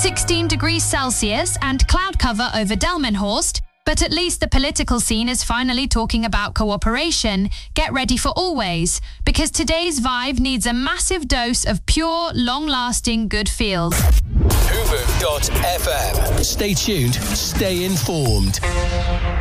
16 degrees Celsius and cloud cover over Delmenhorst, but at least the political scene is finally talking about cooperation. Get ready for always, because today's vibe needs a massive dose of pure, long-lasting good feels. Hoover.fm. Stay tuned, stay informed.